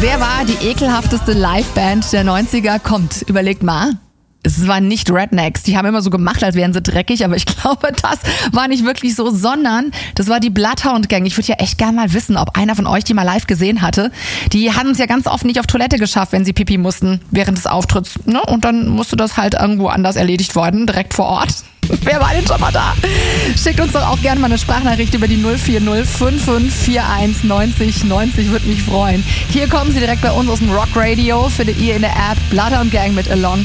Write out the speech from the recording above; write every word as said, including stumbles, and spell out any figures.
Wer war die ekelhafteste Liveband der neunziger? Kommt, überlegt mal. Es waren nicht Rednecks, die haben immer so gemacht, als wären sie dreckig, aber ich glaube, das war nicht wirklich so, sondern das war die Bloodhound Gang. Ich würde ja echt gerne mal wissen, ob einer von euch die mal live gesehen hatte. Die haben es ja ganz oft nicht auf Toilette geschafft, wenn sie Pipi mussten während des Auftritts. Ne? Und dann musste das halt irgendwo anders erledigt worden, direkt vor Ort. Wer war denn schon mal da? Schickt uns doch auch gerne mal eine Sprachnachricht über die null vier null fünf fünf vier eins neunzig neunzig, würde mich freuen. Hier kommen sie direkt bei uns aus dem Rock Radio, findet ihr in der App Bloodhound Gang mit Along